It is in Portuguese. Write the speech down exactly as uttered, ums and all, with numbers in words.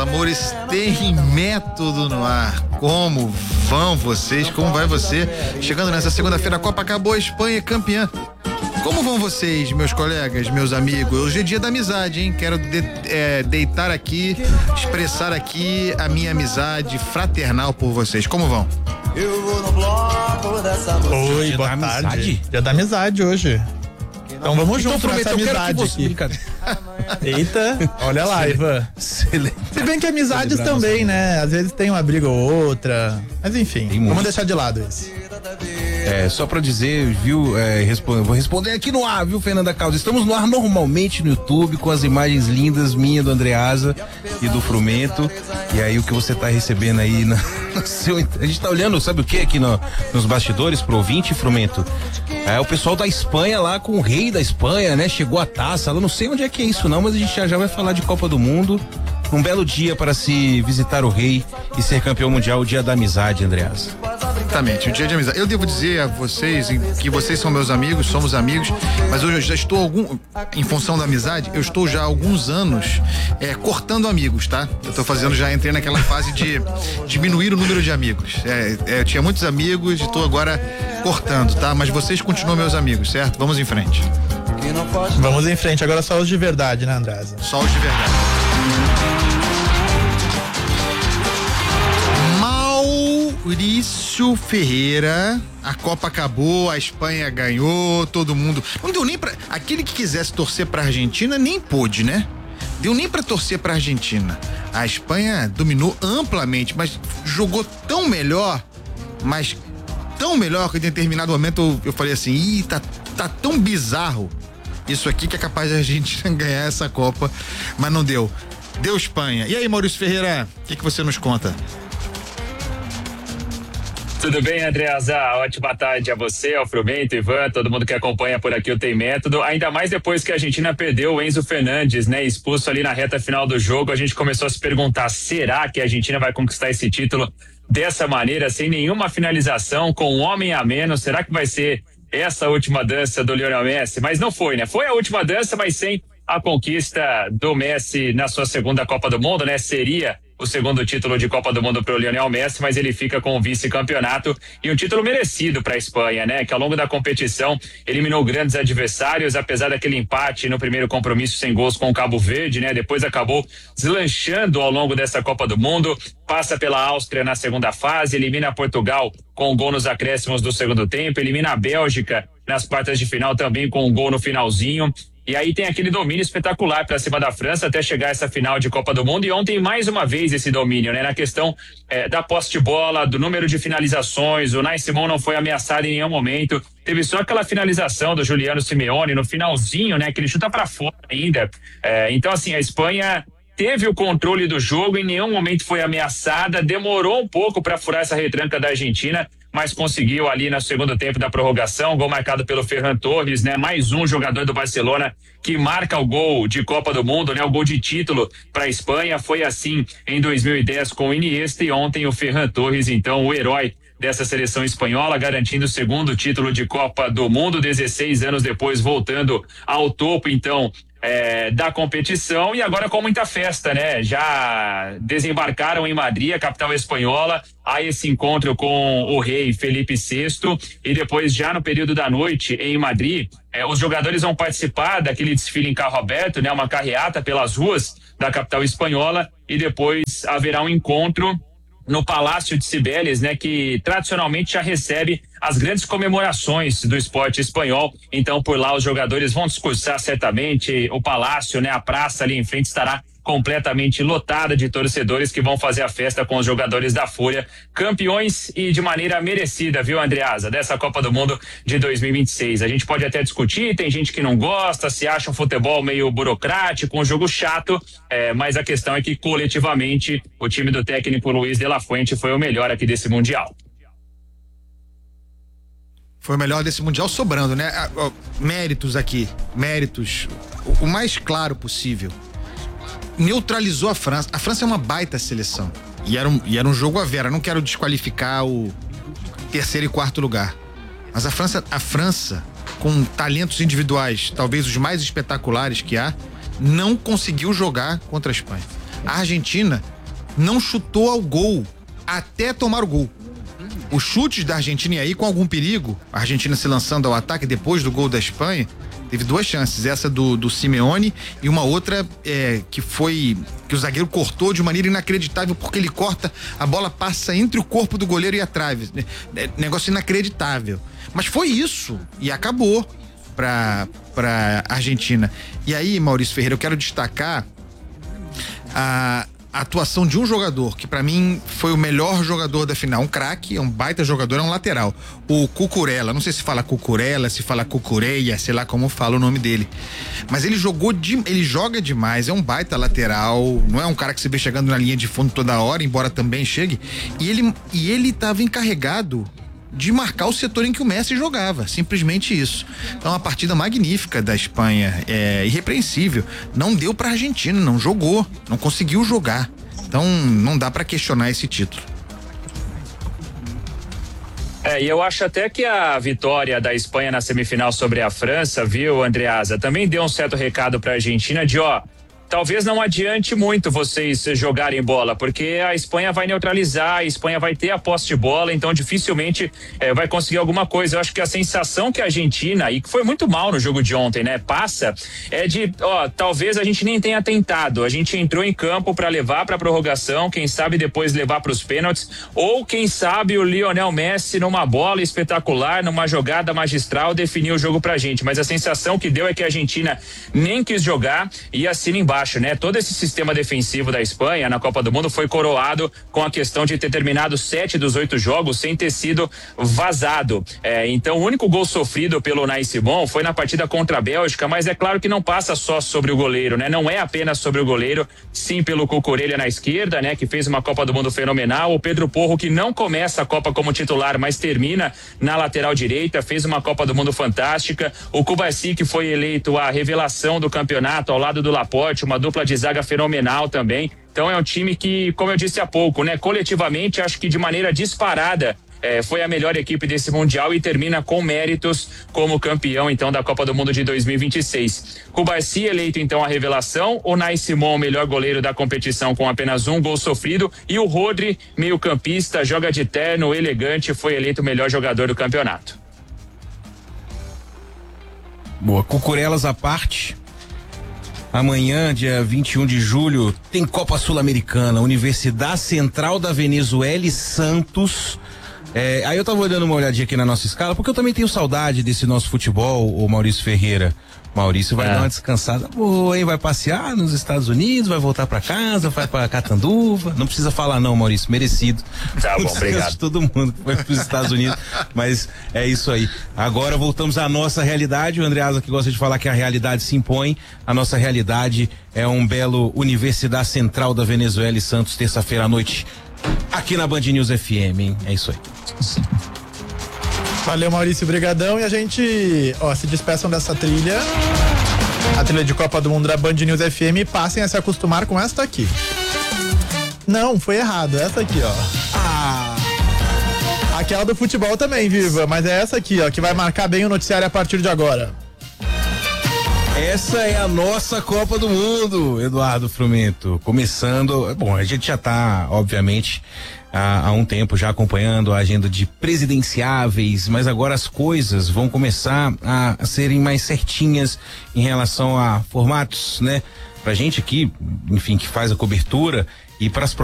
amores, tem método no ar. Como vão vocês? Como vai você? Chegando nessa segunda-feira, a Copa acabou, a Espanha é campeã. Como vão vocês, meus colegas, meus amigos? Hoje é dia da amizade, hein? Quero de, é, deitar aqui, expressar aqui a minha amizade fraternal por vocês. Como vão? Oi, boa tarde. Dia da amizade hoje. Então vamos então, junto nessa amizade aqui. Eita, olha lá, Ivan. Excelente. Se bem que amizades também, né? Às vezes tem uma briga ou outra. Mas enfim, vamos deixar de lado isso. É, só pra dizer, viu, é, responde, vou responder aqui no ar, viu, Fernanda Causa? Estamos no ar normalmente no YouTube, com as imagens lindas, minha, do Andreasa e do Frumento. E aí o que você tá recebendo aí no, no seu, a gente tá olhando, sabe o que aqui no, nos bastidores pro ouvinte, Frumento? É o pessoal da Espanha lá com o rei da Espanha, né? Chegou a taça, eu não sei onde é que é isso não, mas a gente já, já vai falar de Copa do Mundo. Um belo dia para se visitar o rei e ser campeão mundial, o dia da amizade, Andreasa. Exatamente, o dia de amizade. Eu devo dizer a vocês que vocês são meus amigos, somos amigos, mas hoje eu já estou algum, em função da amizade, eu estou já há alguns anos é, cortando amigos, tá? Eu estou fazendo, já entrei naquela fase de diminuir o número de amigos. É, é, eu tinha muitos amigos e estou agora cortando, tá? Mas vocês continuam meus amigos, certo? Vamos em frente. Vamos em frente, agora só os de verdade, né, Andreasa? Só os de verdade. Maurício Ferreira, a Copa acabou, a Espanha ganhou, todo mundo. Não deu nem pra. Aquele que quisesse torcer pra Argentina nem pôde, né? Deu nem pra torcer pra Argentina. A Espanha dominou amplamente, mas jogou tão melhor, mas tão melhor que em determinado momento eu, eu falei assim: ih, tá, tá tão bizarro isso aqui que é capaz de a Argentina ganhar essa Copa, mas não deu. Deu Espanha. E aí, Maurício Ferreira, o que, que você nos conta? Tudo bem, Andreasa? Ótima tarde a você, ao Frumento, Ivan, todo mundo que acompanha por aqui o Tem Método. Ainda mais depois que a Argentina perdeu o Enzo Fernandes, né? Expulso ali na reta final do jogo, a gente começou a se perguntar, será que a Argentina vai conquistar esse título dessa maneira, sem nenhuma finalização, com um homem a menos? Será que vai ser essa última dança do Lionel Messi? Mas não foi, né? Foi a última dança, mas sem a conquista do Messi na sua segunda Copa do Mundo, né? Seria o segundo título de Copa do Mundo para o Lionel Messi, mas ele fica com o vice-campeonato e um título merecido para a Espanha, né? Que ao longo da competição eliminou grandes adversários, apesar daquele empate no primeiro compromisso sem gols com o Cabo Verde, né? Depois acabou deslanchando ao longo dessa Copa do Mundo, passa pela Áustria na segunda fase, elimina Portugal com um gol nos acréscimos do segundo tempo, elimina a Bélgica nas quartas de final também com um gol no finalzinho. E aí tem aquele domínio espetacular para cima da França até chegar essa final de Copa do Mundo. E ontem, mais uma vez, esse domínio, né? Na questão eh, da posse de bola, do número de finalizações. O Unai Simon não foi ameaçado em nenhum momento. Teve só aquela finalização do Juliano Simeone no finalzinho, né? Que ele chuta para fora ainda. Eh, então, assim, a Espanha teve o controle do jogo, em nenhum momento foi ameaçada. Demorou um pouco para furar essa retranca da Argentina, mas conseguiu ali no segundo tempo da prorrogação, gol marcado pelo Ferran Torres, né? Mais um jogador do Barcelona que marca o gol de Copa do Mundo, né? O gol de título para a Espanha. Foi assim em dois mil e dez com o Iniesta e ontem o Ferran Torres, então o herói dessa seleção espanhola, garantindo o segundo título de Copa do Mundo, dezesseis anos depois, voltando ao topo, então, É, da competição, e agora com muita festa, né? Já desembarcaram em Madrid, a capital espanhola, a esse encontro com o rei Felipe sexto, e depois, já no período da noite em Madrid, eh, os jogadores vão participar daquele desfile em carro aberto, né? Uma carreata pelas ruas da capital espanhola, e depois haverá um encontro no Palácio de Cibeles, né, que tradicionalmente já recebe as grandes comemorações do esporte espanhol. Então, por lá os jogadores vão discursar certamente. O palácio, né, a praça ali em frente estará completamente lotada de torcedores que vão fazer a festa com os jogadores da Folha, campeões e de maneira merecida, viu, Andreasa, dessa Copa do Mundo de dois mil e vinte e seis. A gente pode até discutir, tem gente que não gosta, se acha um futebol meio burocrático, um jogo chato, é, mas a questão é que coletivamente o time do técnico Luiz de la Fuente foi o melhor aqui desse Mundial. Foi o melhor desse Mundial sobrando, né? Ah, oh, méritos aqui, méritos, o, o mais claro possível. Neutralizou a França. A França é uma baita seleção. E era um, e era um jogo a vera. Não quero desqualificar o terceiro e quarto lugar. Mas a França, a França, com talentos individuais, talvez os mais espetaculares que há, não conseguiu jogar contra a Espanha. A Argentina não chutou ao gol até tomar o gol. Os chutes da Argentina, e aí com algum perigo, a Argentina se lançando ao ataque depois do gol da Espanha, teve duas chances, essa do, do Simeone e uma outra é, que foi, que o zagueiro cortou de maneira inacreditável, porque ele corta, a bola passa entre o corpo do goleiro e a trave, é, negócio inacreditável, mas foi isso, e acabou pra, pra Argentina. E aí, Maurício Ferreira, eu quero destacar a a atuação de um jogador que pra mim foi o melhor jogador da final, um craque, é um baita jogador, é um lateral, o Cucurella, não sei se fala Cucurella, se fala Cucureia, sei lá como fala o nome dele, mas ele jogou de, ele joga demais, é um baita lateral, não é um cara que se vê chegando na linha de fundo toda hora, embora também chegue, e ele e ele estava encarregado de marcar o setor em que o Messi jogava, simplesmente isso. Então uma partida magnífica da Espanha, é irrepreensível, não deu pra Argentina, não jogou, não conseguiu jogar, então não dá pra questionar esse título. É, e eu acho até que a vitória da Espanha na semifinal sobre a França, viu, Andreasa, também deu um certo recado pra Argentina de, ó, talvez não adiante muito vocês jogarem bola, porque a Espanha vai neutralizar, a Espanha vai ter a posse de bola, então dificilmente é, vai conseguir alguma coisa. Eu acho que a sensação que a Argentina, e que foi muito mal no jogo de ontem, né, passa, é de, ó, talvez a gente nem tenha tentado, a gente entrou em campo para levar para prorrogação, quem sabe depois levar para os pênaltis, ou quem sabe o Lionel Messi numa bola espetacular, numa jogada magistral, definiu o jogo pra gente, mas a sensação que deu é que a Argentina nem quis jogar e assina embaixo. Né? Todo esse sistema defensivo da Espanha na Copa do Mundo foi coroado com a questão de ter terminado sete dos oito jogos sem ter sido vazado. É, então, o único gol sofrido pelo Unai Simón foi na partida contra a Bélgica, mas é claro que não passa só sobre o goleiro, né? Não é apenas sobre o goleiro, sim pelo Cucurella na esquerda, né? Que fez uma Copa do Mundo fenomenal. O Pedro Porro, que não começa a Copa como titular, mas termina na lateral direita, fez uma Copa do Mundo fantástica. O Cubarsí, que foi eleito a revelação do campeonato ao lado do Laporte, uma dupla de zaga fenomenal também. Então é um time que, como eu disse há pouco, né, coletivamente acho que de maneira disparada é, foi a melhor equipe desse Mundial e termina com méritos como campeão então da Copa do Mundo de dois mil e vinte e seis. Cubarsí eleito então a revelação, o Unai Simón, o melhor goleiro da competição com apenas um gol sofrido, e o Rodri, meio campista, joga de terno, elegante, foi eleito o melhor jogador do campeonato. Boa, Cucurelas à parte. Amanhã, dia vinte e um de julho, tem Copa Sul-Americana, Universidade Central da Venezuela e Santos. É, aí eu tava olhando uma olhadinha aqui na nossa escala, porque eu também tenho saudade desse nosso futebol, o Maurício Ferreira. Maurício vai é. dar uma descansada boa, hein? Vai passear nos Estados Unidos, vai voltar pra casa, vai pra Catanduva. Não precisa falar não, Maurício, merecido. Tá bom, obrigado. Todo mundo que foi pros Estados Unidos, mas é isso aí. Agora voltamos à nossa realidade. O Andreasa que gosta de falar que a realidade se impõe. A nossa realidade é um belo Universidade Central da Venezuela e Santos, terça-feira à noite, aqui na Band News F M, hein? É isso aí. Valeu, Maurício, brigadão, e a gente, ó, se despeçam dessa trilha, a trilha de Copa do Mundo da Band News F M, e passem a se acostumar com esta aqui. Não, foi errado, essa aqui, ó. Ah. Aquela do futebol também, Viva, mas é essa aqui, ó, que vai marcar bem o noticiário a partir de agora. Essa é a nossa Copa do Mundo, Eduardo Frumento. Começando, bom, a gente já tá, obviamente, há, há um tempo já acompanhando a agenda de presidenciáveis, mas agora as coisas vão começar a, a serem mais certinhas em relação a formatos, né? Pra gente aqui, enfim, que faz a cobertura e para as